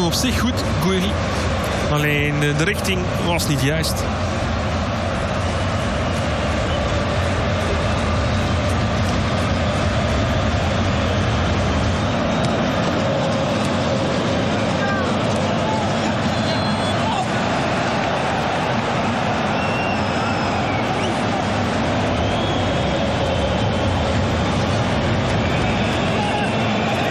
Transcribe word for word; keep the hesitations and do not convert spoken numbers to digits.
op zich goed, Gouiri. Alleen de richting was niet juist.